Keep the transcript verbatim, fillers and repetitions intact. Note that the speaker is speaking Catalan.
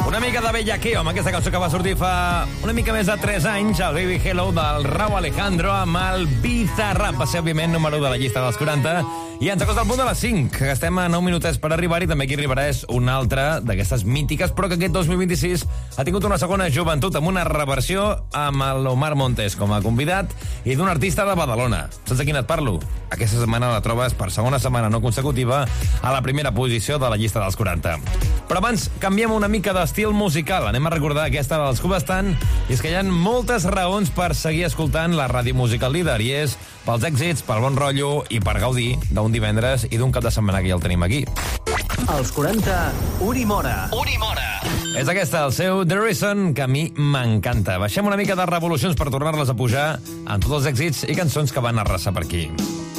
Una mica de Bellaqueo, amb aquesta cançó que va sortir fa una mica més de tres anys, el Baby Hello del Rauw Alejandro amb el Bizarrap. Va ser, òbviament, número de la llista dels quaranta. I ens acosta al punt de les cinc, que estem a nou minutets per arribar-hi. També aquí arribarà és una altra d'aquestes mítiques, però que aquest dos mil vint-i-sis ha tingut una segona joventut amb una reversió amb l'Omar Montes com a convidat i d'un artista de Badalona. Saps de quin et parlo? Aquesta setmana la trobes per segona setmana no consecutiva a la primera posició de la llista dels quaranta. Però abans canviem una mica d'estil musical. Anem a recordar aquesta dels Cubestan, i és que hi ha moltes raons per seguir escoltant la ràdio musical líder, i és pels èxits, pel bon rotllo i per gaudir d'un divendres i d'un cap de setmana que ja el tenim aquí. Els quaranta, Uri Mora. Uri Mora. És aquesta, el seu The Reason, que a mi m'encanta. Baixem una mica de revolucions per tornar-les a pujar amb tots els èxits i cançons que van arrasar per aquí.